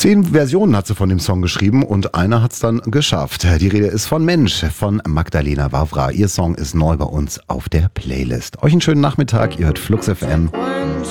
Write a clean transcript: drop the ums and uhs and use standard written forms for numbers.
10 Versionen hat sie von dem Song geschrieben und einer hat's dann geschafft. Die Rede ist von Mensch von Magdalena Wawra. Ihr Song ist neu bei uns auf der Playlist. Euch einen schönen Nachmittag, ihr hört Flux FM.